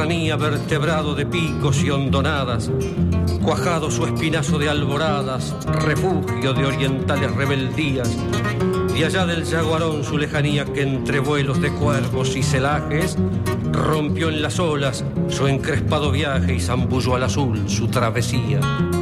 Vertebrado de picos y hondonadas, cuajado su espinazo de alboradas, refugio de orientales rebeldías, y allá del yaguarón su lejanía que entre vuelos de cuervos y celajes rompió en las olas su encrespado viaje y zambulló al azul su travesía.